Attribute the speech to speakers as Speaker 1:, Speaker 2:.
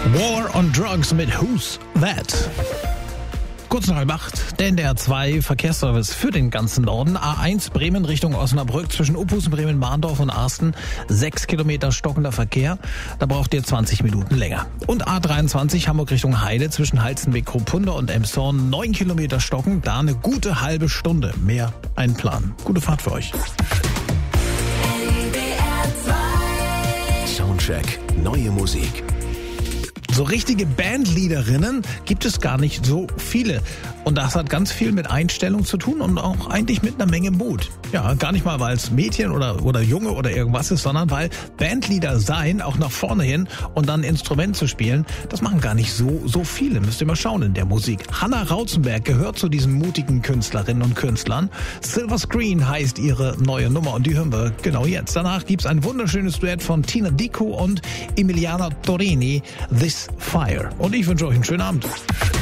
Speaker 1: War on Drugs mit Who's That? Kurz nach 7:30, der NDR 2 Verkehrsservice für den ganzen Norden. A1 Bremen Richtung Osnabrück zwischen Uphusen, Bremen-Mahndorf und Arsten. 6 Kilometer stockender Verkehr. Da braucht ihr 20 Minuten länger. Und A23 Hamburg Richtung Heide zwischen Halstenbek-Kruppunda und Emshorn. 9 Kilometer stocken. Da eine gute halbe Stunde mehr einplanen. Gute Fahrt für euch.
Speaker 2: Soundcheck. Neue Musik.
Speaker 1: So richtige Bandleaderinnen gibt es gar nicht so viele. Und das hat ganz viel mit Einstellung zu tun und auch eigentlich mit einer Menge Mut. Ja, gar nicht mal, weil es Mädchen oder Junge oder irgendwas ist, sondern weil Bandleader sein, auch nach vorne hin und dann ein Instrument zu spielen, das machen gar nicht so viele. Müsst ihr mal schauen in der Musik. Hannah Rautzenberg gehört zu diesen mutigen Künstlerinnen und Künstlern. Silver Screen heißt ihre neue Nummer und die hören wir genau jetzt. Danach gibt's ein wunderschönes Duett von Tina Dicko und Emiliana Torini, This Fire. Und ich wünsche euch einen schönen Abend.